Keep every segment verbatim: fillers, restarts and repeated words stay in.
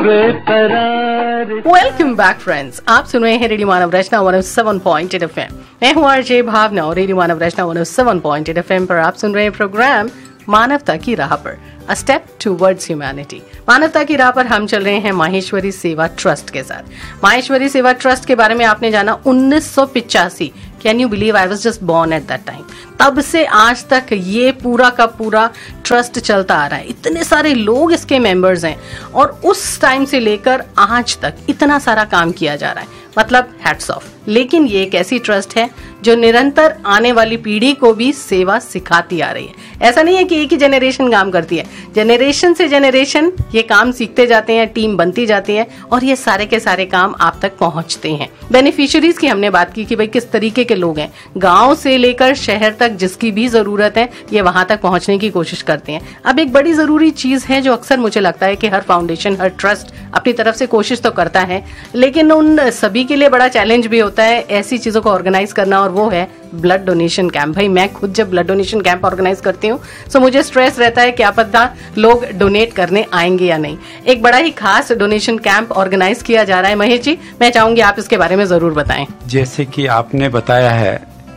बेकरार। Welcome back friends, आप सुन रहे हैं रेडियो मानव रचना one O seven point eight FM. मैं हूँ आरजे भावना और रेडियो मानव रचना one O seven point eight FM पर आप सुन रहे हैं प्रोग्राम मानवता की राह पर, अ स्टेप टुवर्ड्स ह्यूमैनिटी। मानवता की राह पर हम चल रहे हैं माहेश्वरी सेवा ट्रस्ट के साथ। माहेश्वरी सेवा ट्रस्ट के बारे में आपने जाना उन्नीस सौ पिचासी। Can you believe I was just born at that time. तब से आज तक ये पूरा का पूरा ट्रस्ट चलता आ रहा है। इतने सारे लोग इसके मेंबर्स हैं और उस टाइम से लेकर आज तक इतना सारा काम किया जा रहा है, मतलब हैट्स ऑफ। लेकिन ये एक ऐसी ट्रस्ट है जो निरंतर आने वाली पीढ़ी को भी सेवा सिखाती आ रही है। ऐसा नहीं है कि एक ही जनरेशन काम करती है, जनरेशन से जनरेशन ये काम सीखते जाते हैं, टीम बनती जाती है और ये सारे के सारे काम आप तक पहुंचते हैं। बेनिफिशियरीज की हमने बात की कि भाई किस तरीके के लोग हैं, गांव से लेकर शहर तक जिसकी भी जरूरत है ये वहां तक पहुंचने की कोशिश करते हैं। अब एक बड़ी जरूरी चीज है जो अक्सर मुझे लगता है कि हर फाउंडेशन, हर ट्रस्ट अपनी तरफ से कोशिश तो करता है, लेकिन उन सभी के लिए बड़ा चैलेंज भी होता है ऐसी चीजों को ऑर्गेनाइज करना, और वो है ब्लड डोनेशन कैंप। भाई मैं खुद जब ब्लड डोनेशन कैंप ऑर्गेनाइज करती हूँ तो मुझे स्ट्रेस रहता है क्या पता लोग डोनेट करने आएंगे या नहीं। एक बड़ा ही खास डोनेशन कैंप ऑर्गेनाइज किया जा रहा है। महेश जी, मैं चाहूंगी आप इसके बारे में जरूर बताएं। जैसे कि आपने बताया है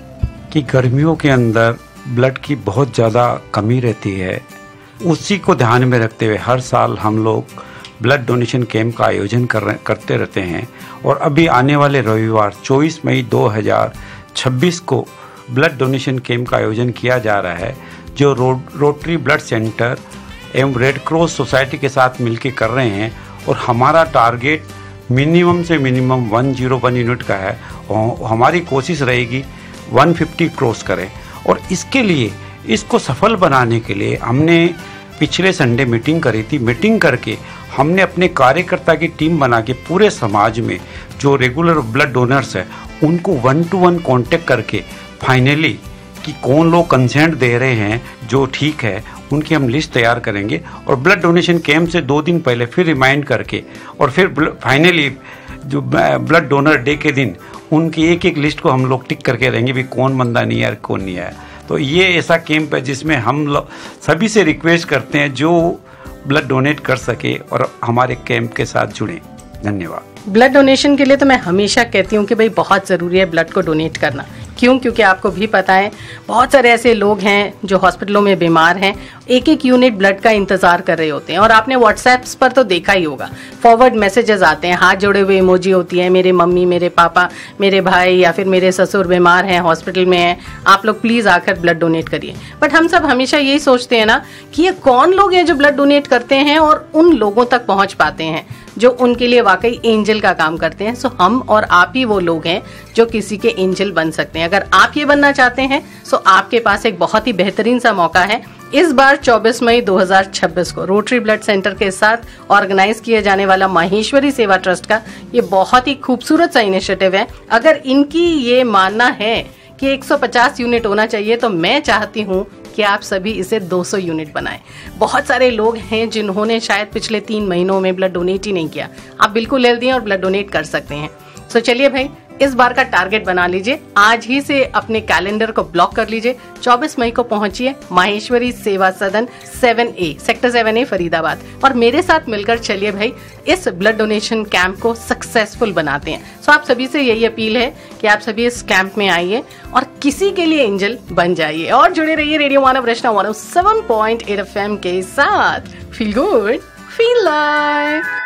कि गर्मियों के अंदर ब्लड की बहुत ज्यादा कमी रहती है, उसी को ध्यान में रखते हुए हर साल हम लोग ब्लड डोनेशन कैंप का आयोजन कर रहे, करते रहते हैं। और अभी आने वाले रविवार चौबीस मई दो हज़ार छब्बीस को ब्लड डोनेशन कैंप का आयोजन किया जा रहा है, जो रो, रोटरी ब्लड सेंटर एवं रेड क्रॉस सोसाइटी के साथ मिलकर कर रहे हैं। और हमारा टारगेट मिनिमम से मिनिमम एक सौ एक यूनिट का है और हमारी कोशिश रहेगी एक सौ पचास क्रॉस करें। और इसके लिए, इसको सफल बनाने के लिए हमने पिछले संडे मीटिंग करी थी। मीटिंग करके हमने अपने कार्यकर्ता की टीम बना के पूरे समाज में जो रेगुलर ब्लड डोनर्स है उनको वन टू वन कांटेक्ट करके फाइनली कि कौन लोग कंसेंट दे रहे हैं जो ठीक है, उनकी हम लिस्ट तैयार करेंगे और ब्लड डोनेशन कैंप से दो दिन पहले फिर रिमाइंड करके और फिर फाइनली जो ब्लड डोनर डे के दिन उनकी एक एक लिस्ट को हम लोग टिक करके रहेंगे भी कौन बंदा नहीं आया, कौन नहीं आया। तो ये ऐसा कैंप है जिसमें हम लोग सभी से रिक्वेस्ट करते हैं जो ब्लड डोनेट कर सके और हमारे कैंप के साथ जुड़े। धन्यवाद। ब्लड डोनेशन के लिए तो मैं हमेशा कहती हूँ कि भाई बहुत ज़रूरी है ब्लड को डोनेट करना। क्यों? क्योंकि आपको भी पता है बहुत सारे ऐसे लोग हैं जो हॉस्पिटलों में बीमार हैं, एक एक यूनिट ब्लड का इंतजार कर रहे होते हैं। और आपने व्हाट्सएप्स पर तो देखा ही होगा, फॉरवर्ड मैसेजेस आते हैं, हाथ जोड़े हुए इमोजी होती है, मेरे मम्मी, मेरे पापा, मेरे भाई या फिर मेरे ससुर बीमार हैं, हॉस्पिटल में हैं, आप लोग प्लीज आकर ब्लड डोनेट करिए। बट हम सब हमेशा यही सोचते हैं ना कि ये कौन लोग हैं जो ब्लड डोनेट करते हैं और उन लोगों तक पहुंच पाते हैं जो उनके लिए वाकई एंजल का काम करते हैं। सो हम और आप ही वो लोग हैं जो किसी के एंजल बन सकते हैं। अगर आप ये बनना चाहते हैं सो आपके पास एक बहुत ही बेहतरीन सा मौका है। इस बार चौबीस मई दो हज़ार छब्बीस को रोटरी ब्लड सेंटर के साथ ऑर्गेनाइज किए जाने वाला माहेश्वरी सेवा ट्रस्ट का ये बहुत ही खूबसूरत सा इनिशिएटिव है। अगर इनकी ये मानना है कि एक सौ पचास यूनिट होना चाहिए तो मैं चाहती हूँ कि आप सभी इसे दो सौ यूनिट बनाएं। बहुत सारे लोग हैं जिन्होंने शायद पिछले तीन महीनों में ब्लड डोनेट ही नहीं किया। आप बिल्कुल हेल्दी हैं और ब्लड डोनेट कर सकते हैं। सो चलिए भाई, इस बार का टारगेट बना लीजिए, आज ही से अपने कैलेंडर को ब्लॉक कर लीजिए। चौबीस मई को पहुंचिए माहेश्वरी सेवा सदन सेवन ए सेक्टर सेवन ए फरीदाबाद और मेरे साथ मिलकर चलिए भाई इस ब्लड डोनेशन कैंप को सक्सेसफुल बनाते हैं। सो आप सभी से यही अपील है कि आप सभी इस कैंप में आइए और किसी के लिए एंजल बन जाइए और जुड़े रहिए रेडियो मानव रचना one O seven point eight F M के साथ। Feel good, feel live.